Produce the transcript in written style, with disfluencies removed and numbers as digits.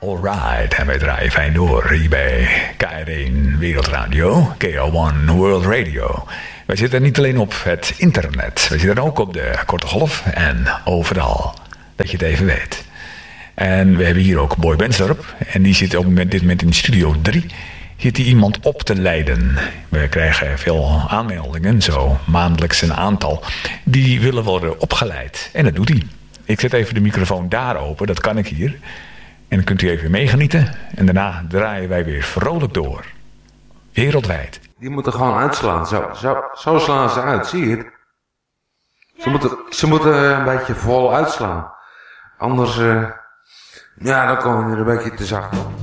Alright, en wij draaien fijn door hier bij KR1 Wereldradio, KR1 World Radio. Wij zitten niet alleen op het internet, wij zitten ook op de korte golf en overal, dat je het even weet. En we hebben hier ook Boy Bensdorp en die zit op dit moment in studio 3. Zit hij iemand op te leiden. We krijgen veel aanmeldingen, zo maandelijks een aantal. Die willen worden opgeleid en dat doet hij. Ik zet even de microfoon daar open, dat kan ik hier. En dan kunt u even meegenieten. En daarna draaien wij weer vrolijk door. Wereldwijd. Die moeten gewoon uitslaan. Zo slaan ze uit, zie je het? Ze moeten een beetje vol uitslaan. Anders, dan kom je er een beetje te zacht op.